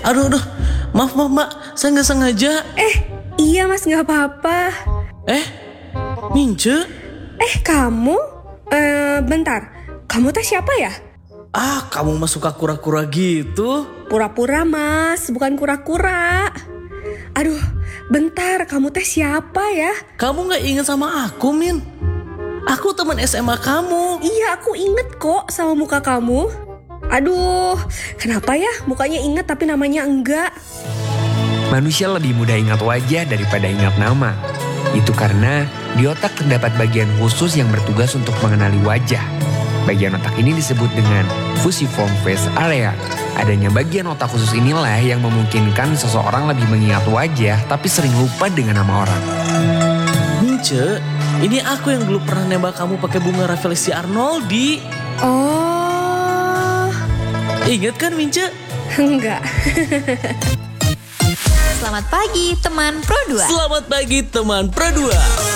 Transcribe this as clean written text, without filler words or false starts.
Aduh, maaf Mbak, saya nggak sengaja. Iya mas, gak apa-apa. Mince? Kamu? Bentar, kamu teh siapa ya? Kamu mah suka kura-kura gitu. Pura-pura mas, bukan kura-kura. Aduh, bentar, kamu teh siapa ya? Kamu nggak ingat sama aku, Min? Aku teman SMA kamu. Iya, aku inget kok sama muka kamu. Aduh, kenapa ya mukanya inget tapi namanya enggak? Manusia lebih mudah ingat wajah daripada ingat nama. Itu karena di otak terdapat bagian khusus yang bertugas untuk mengenali wajah. Bagian otak ini disebut dengan fusiform face area. Adanya bagian otak khusus inilah yang memungkinkan seseorang lebih mengingat wajah tapi sering lupa dengan nama orang. Mince, ini aku yang dulu pernah nembak kamu pakai bunga Rafael C. Arnoldi. Oh, Ingat kan Mince? enggak. Selamat pagi teman Pro 2. Selamat pagi teman Pro 2.